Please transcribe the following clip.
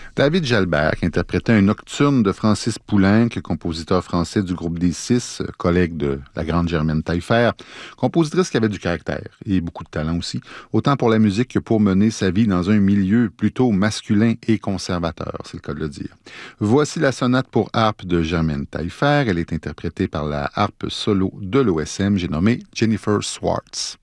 David Jalbert qui interprétait un nocturne de Francis Poulenc, compositeur français du groupe des Six, collègue de la grande Germaine Taillefer, compositrice qui avait du caractère et beaucoup de talent aussi, autant pour la musique que pour mener sa vie dans un milieu plutôt masculin et conservateur, c'est le cas de le dire. Voici la sonate pour harpe de Germaine Taillefer. Elle est interprétée par la harpe solo de l'OSM, j'ai nommé Jennifer Swartz.